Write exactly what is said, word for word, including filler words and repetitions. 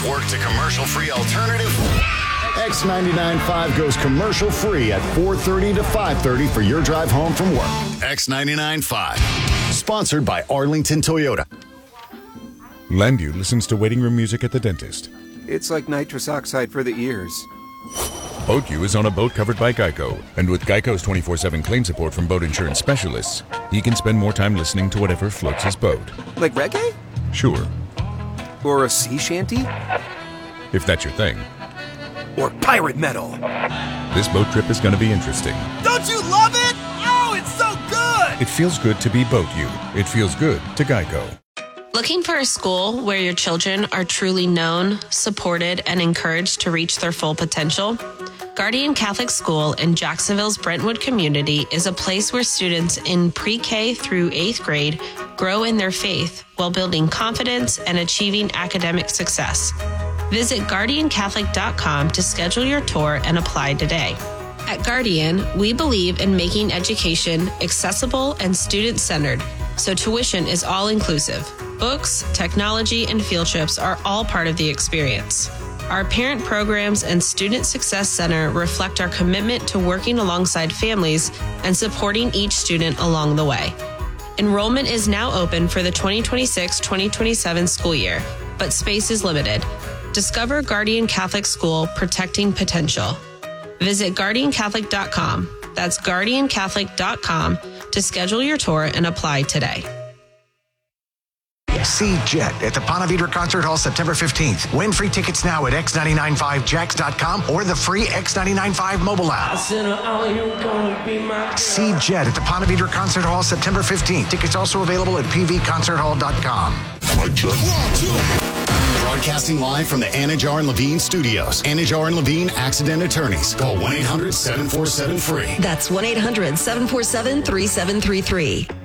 Work to commercial-free alternative. X ninety-nine point five goes commercial-free at four thirty to five thirty for your drive home from work. X ninety-nine point five. Sponsored by Arlington Toyota. Landu listens to waiting room music at the dentist. It's like nitrous oxide for the ears. BoatU is on a boat covered by Geico. And with Geico's twenty-four seven claim support from boat insurance specialists, he can spend more time listening to whatever floats his boat. Like reggae? Sure. Or a sea shanty? If that's your thing. Or pirate metal? This boat trip is going to be interesting. Don't you love it? Oh, it's so good! It feels good to be BoatU. It feels good to Geico. Looking for a school where your children are truly known, supported, and encouraged to reach their full potential? Guardian Catholic School in Jacksonville's Brentwood community is a place where students in pre-K through eighth grade grow in their faith while building confidence and achieving academic success. Visit guardian catholic dot com to schedule your tour and apply today. At Guardian, we believe in making education accessible and student-centered, so tuition is all-inclusive. Books, technology, and field trips are all part of the experience. Our parent programs and Student Success Center reflect our commitment to working alongside families and supporting each student along the way. Enrollment is now open for the twenty twenty-six twenty twenty-seven school year, but space is limited. Discover Guardian Catholic School, Protecting Potential. Visit guardian catholic dot com. That's guardian catholic dot com to schedule your tour and apply today. See Jet at the Ponte Vedra Concert Hall September fifteenth. Win free tickets now at x nine nine five jacks dot com or the free X ninety-nine point five mobile app. See Jet at the Ponte Vedra Concert Hall September fifteenth. Tickets also available at p v concert hall dot com. Broadcasting live from the Anajar and Levine studios. Anajar and Levine Accident Attorneys. Call one eight hundred seven four seven free. That's one eight hundred seven four seven three seven three three.